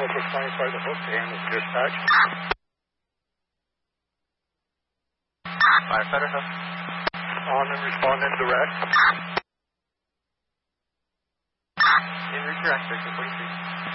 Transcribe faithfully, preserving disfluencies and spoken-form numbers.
Northwest twenty-five to Hook, and is dispatch. Firefighter Hook. On and responding direct. In route direct, thirteen forty-three.